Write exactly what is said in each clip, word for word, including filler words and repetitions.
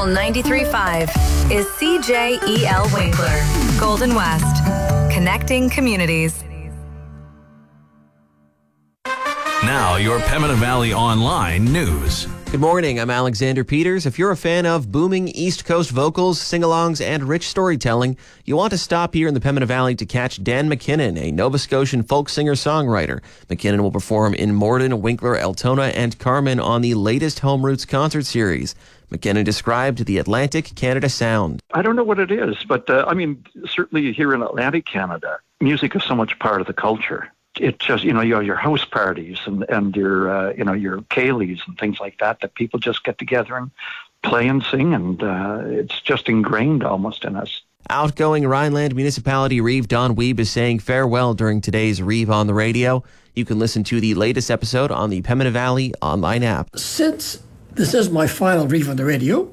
Channel ninety-three point five is C J E L Winkler, Golden West, connecting communities. Now, your Pembina Valley Online news. Good morning, I'm Alexander Peters. If you're a fan of booming East Coast vocals, sing-alongs, and rich storytelling, you want to stop here in the Pembina Valley to catch Dan McKinnon, a Nova Scotian folk singer-songwriter. McKinnon will perform in Morden, Winkler, Altona, and Carman on the latest Home Roots concert series. McKinnon described the Atlantic Canada sound. I don't know what it is, but uh, I mean, certainly here in Atlantic Canada, music is so much part of the culture. It just, you know, you have your house parties and, and your, uh, you know, your Kayleys and things like that, that people just get together and play and sing, and uh, it's just ingrained almost in us. Outgoing Rhineland Municipality Reeve Don Weeb is saying farewell during today's Reeve on the Radio. You can listen to the latest episode on the Pembina Valley online app. Since this is my final Reeve on the Radio,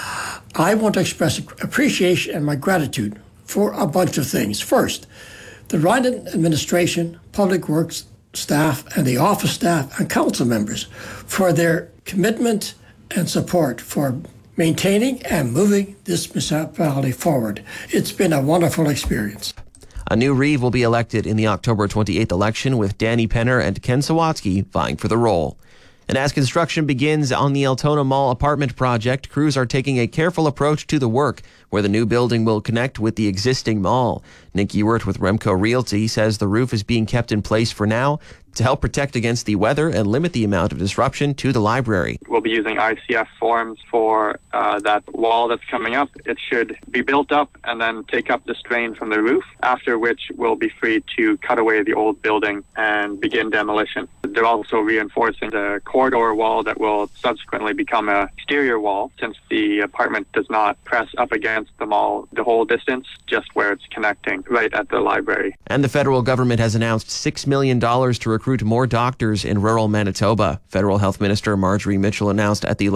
I want to express appreciation and my gratitude for a bunch of things. First, the Rhineland administration, public works staff, and the office staff and council members for their commitment and support for maintaining and moving this municipality forward. It's been a wonderful experience. A new Reeve will be elected in the October twenty-eighth election, with Danny Penner and Ken Sawatsky vying for the role. And as construction begins on the Altona Mall apartment project, crews are taking a careful approach to the work, where the new building will connect with the existing mall. Nick Ewert with Remco Realty says the roof is being kept in place for now to help protect against the weather and limit the amount of disruption to the library. We'll be using I C F forms for uh, that wall that's coming up. It should be built up and then take up the strain from the roof, after which we'll be free to cut away the old building and begin demolition. They're also reinforcing the corridor wall that will subsequently become an exterior wall, since the apartment does not press up against the mall the whole distance, just where it's connecting right at the library. And the federal government has announced six million dollars to recruit more doctors in rural Manitoba. Federal Health Minister Marjorie Mitchell announced at the